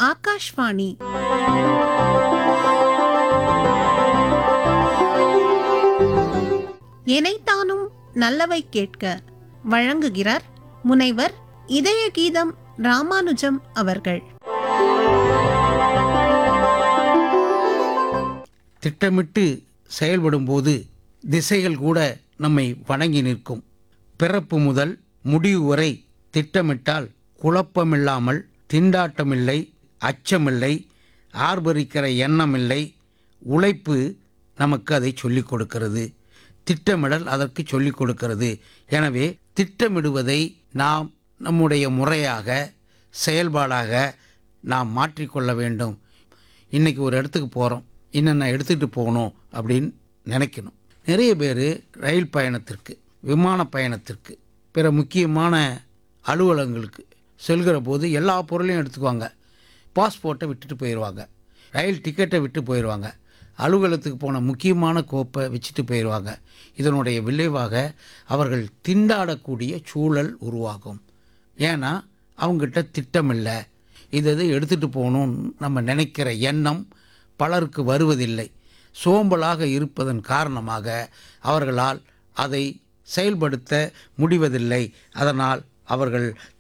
ஆகாஷ்வாணி. எனைத்தானும் நல்லவை கேட்க வழங்குகிறார் முனைவர் இதய கீதம் ராமானுஜம் அவர்கள். திட்டமிட்டு செயல்படும்போது திசைகள் கூட நம்மை வணங்கி நிற்கும். பிறப்பு முதல் முடிவு வரை திட்டமிட்டால் குழப்பமில்லாமல் திண்டாட்டமில்லை, அச்சமில்லை, ஆர்ப்பரிக்கிற எண்ணமில்லை. உழைப்பு நமக்கு அதை சொல்லிக் கொடுக்கிறது, திட்டமிடல் அதற்கு சொல்லிக் கொடுக்கிறது. எனவே திட்டமிடுவதை நாம் நம்முடைய முறையாக செயல்பாடாக நாம் மாற்றிக்கொள்ள வேண்டும். இன்றைக்கி ஒரு இடத்துக்கு போகிறோம், என்னென்ன எடுத்துகிட்டு போகணும் அப்படின்னு நினைக்கணும். நிறைய பேர் ரயில் பயணத்திற்கு, விமான பயணத்திற்கு, பிற முக்கியமான அலுவலகங்களுக்கு செல்கிற போது எல்லா பொருளையும் எடுத்துக்குவாங்க. பாஸ்போர்ட்டை விட்டுட்டு போயிடுவாங்க, ரயில் டிக்கெட்டை விட்டு போயிடுவாங்க, அலுவலகத்துக்கு போன முக்கியமான கோப்பை வச்சுட்டு போயிடுவாங்க. இதனுடைய விளைவாக அவர்கள் திண்டாடக்கூடிய சூழல் உருவாகும். ஏன்னா அவங்ககிட்ட திட்டம் இல்லை. இதை எடுத்துகிட்டு போகணும்னு நம்ம நினைக்கிற எண்ணம் பலருக்கு வருவதில்லை. சோம்பலாக இருப்பதன் காரணமாக அவர்களால் அதை செயல்படுத்த முடிவதில்லை. அதனால் அவர்கள்